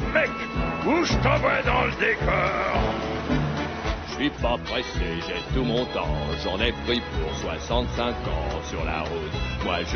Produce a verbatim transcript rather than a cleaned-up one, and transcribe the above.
Mec, où je t'envoie dans le décor? Je suis pas pressé, j'ai tout mon temps. J'en ai pris pour soixante-cinq ans sur la route. Moi, je